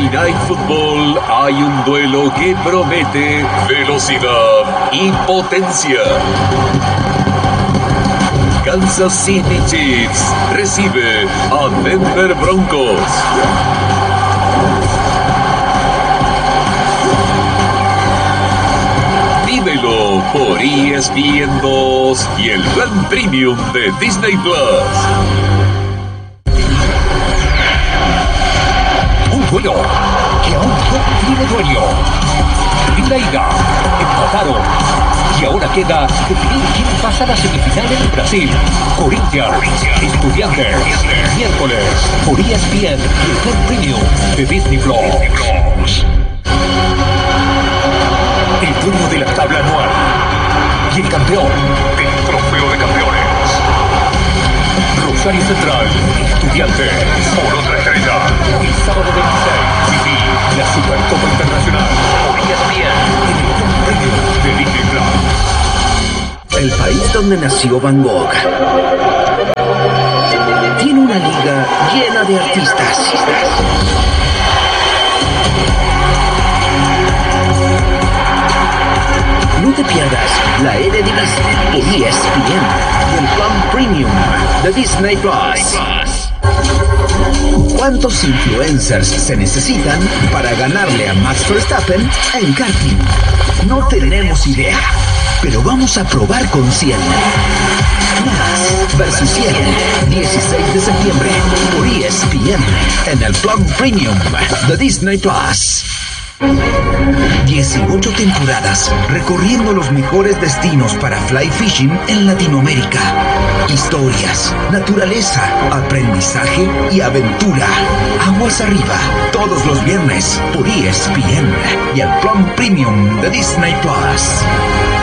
Night Football hay un duelo que promete velocidad y potencia. Kansas City Chiefs recibe a Denver Broncos. Vívelo por ESPN 2 y el plan premium de Disney Plus. Un duelo que aún no tiene dueño. En la ida, empataron. Y ahora queda definir quién pasa a la semifinal en Brasil. Corinthians, Estudiantes, miércoles por ESPN y el plan premium de Disney Plus. El dueño de la tabla anual y el campeón del trofeo de campeones. Rosario Central, Estudiantes, por otra estrella. El sábado 26, viví la Supercopa Internacional por ESPN en el plan premium de Disney Plus. El país donde nació Van Gogh tiene una liga llena de artistas. No te pierdas la Eredivisie por ESPN y el plan premium de Disney Plus. ¿Cuántos influencers se necesitan para ganarle a Max Verstappen en karting? No tenemos idea, pero vamos a probar con 100. Max versus 100, 16 de septiembre por ESPN en el plan premium de Disney Plus. 18 temporadas recorriendo los mejores destinos para fly fishing en Latinoamérica. Historias, naturaleza, aprendizaje y aventura. Aguas arriba, todos los viernes por ESPN y el plan premium de Disney Plus.